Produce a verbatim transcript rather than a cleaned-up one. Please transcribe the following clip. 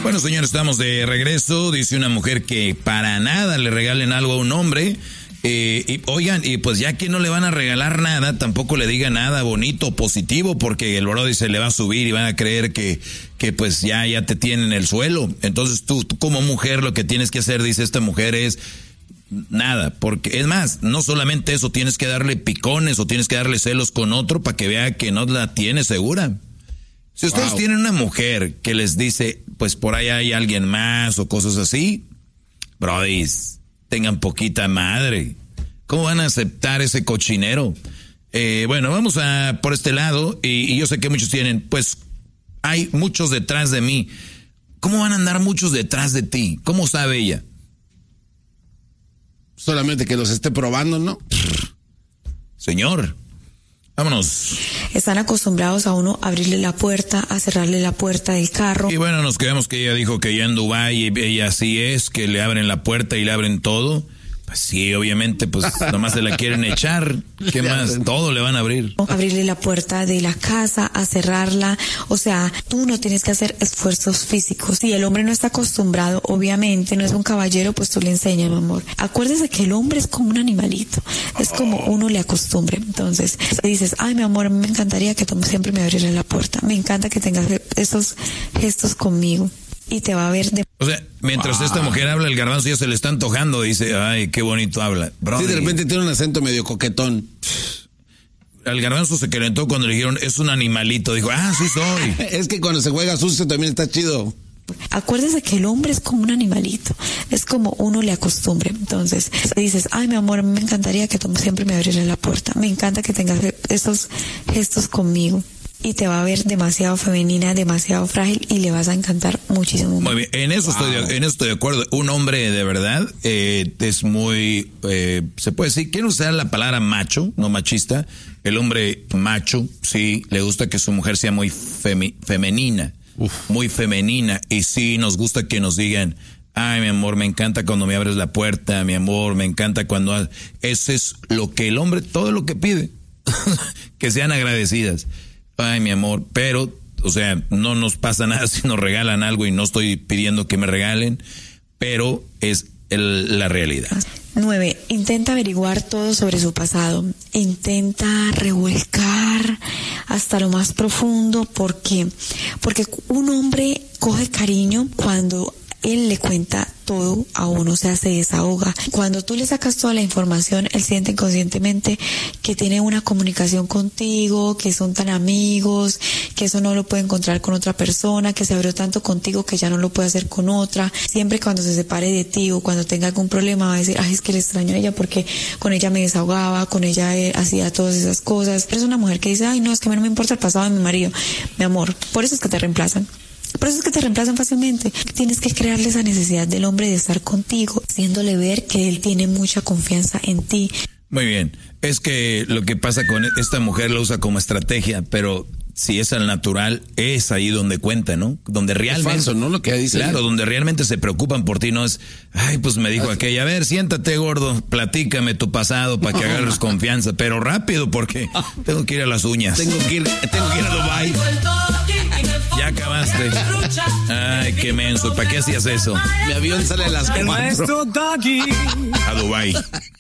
Bueno, señores, estamos de regreso. Dice una mujer que para nada le regalen algo a un hombre. Eh, y oigan, y pues ya que no le van a regalar nada, tampoco le diga nada bonito o positivo, porque el brody se le va a subir y van a creer que, que pues ya, ya te tienen el suelo. Entonces tú, tú como mujer lo que tienes que hacer, dice esta mujer, es nada, porque es más, no solamente eso, tienes que darle picones o tienes que darle celos con otro para que vea que no la tiene segura. Si ustedes wow. tienen una mujer que les dice, pues por ahí hay alguien más o cosas así, brodis, tengan poquita madre. ¿Cómo van a aceptar ese cochinero? Eh, bueno, vamos a por este lado, y, y yo sé que muchos tienen, pues hay muchos detrás de mí. ¿Cómo van a andar muchos detrás de ti? ¿Cómo sabe ella? Solamente que los esté probando, ¿no? Señor, vámonos. Están acostumbrados a uno abrirle la puerta, a cerrarle la puerta del carro. Y bueno, nos quedamos que ella dijo que ya en Dubái ella así es, que le abren la puerta y le abren todo. Pues sí, obviamente, pues nomás se la quieren echar. ¿Qué más? Todo le van a abrir. Abrirle la puerta de la casa, a cerrarla. O sea, tú no tienes que hacer esfuerzos físicos. Si el hombre no está acostumbrado, obviamente, no es un caballero, pues tú le enseñas, mi amor. Acuérdese que el hombre es como un animalito. Es como uno le acostumbre. Entonces, dices, ay, mi amor, me encantaría que tú siempre me abrieras la puerta. Me encanta que tengas esos gestos conmigo. Y te va a ver de... O sea, mientras wow. esta mujer habla, el garbanzo ya se le está antojando. Dice, ay, qué bonito habla. Brody. Sí, de repente tiene un acento medio coquetón. Al garbanzo se calentó cuando le dijeron, es un animalito. Dijo, ah, sí soy. Es que cuando se juega sucio también está chido. Acuérdese que el hombre es como un animalito. Es como uno le acostumbre. Entonces, dices, ay, mi amor, me encantaría que tú siempre me abrieras la puerta. Me encanta que tengas esos gestos conmigo. Y te va a ver demasiado femenina, demasiado frágil y le vas a encantar muchísimo. Muy bien, en eso, wow. estoy, de, en eso estoy de acuerdo. Un hombre de verdad eh, es muy, eh, se puede decir, quiero usar la palabra macho, no machista. El hombre macho, sí, le gusta que su mujer sea muy femi, femenina, Uf. muy femenina. Y sí, nos gusta que nos digan, ay, mi amor, me encanta cuando me abres la puerta, mi amor, me encanta cuando... Eso es lo que el hombre, todo lo que pide, que sean agradecidas. Ay, mi amor, pero, o sea, no nos pasa nada si nos regalan algo y no estoy pidiendo que me regalen, pero es el, la realidad. Nueve, intenta averiguar todo sobre su pasado. Intenta revolcar hasta lo más profundo. ¿Por qué? Porque un hombre coge cariño cuando él le cuenta todo a uno, o sea, se desahoga. Cuando tú le sacas toda la información, él siente inconscientemente que tiene una comunicación contigo, que son tan amigos, que eso no lo puede encontrar con otra persona, que se abrió tanto contigo que ya no lo puede hacer con otra. Siempre cuando se separe de ti o cuando tenga algún problema va a decir, ay, es que le extraño a ella porque con ella me desahogaba, con ella eh, hacía todas esas cosas. Pero es una mujer que dice, ay, no, es que a mí no me importa el pasado de mi marido. Mi amor, por eso es que te reemplazan. Por eso es que te reemplazan fácilmente. Tienes que crearle esa necesidad del hombre de estar contigo, haciéndole ver que él tiene mucha confianza en ti. Muy bien. Es que lo que pasa con esta mujer lo usa como estrategia, pero si es al natural, es ahí donde cuenta, ¿no? Donde realmente... Es falso, ¿no? Lo que dice. Claro, donde realmente se preocupan por ti, no es... Ay, pues me dijo aquella, a ver, siéntate, gordo, platícame tu pasado para que agarres confianza, pero rápido porque tengo que ir a las uñas. Tengo que ir, tengo que ir a Dubái. Ya acabaste. Ay, qué menso. ¿Para qué hacías eso? Mi avión sale a las cuatro. A Dubái.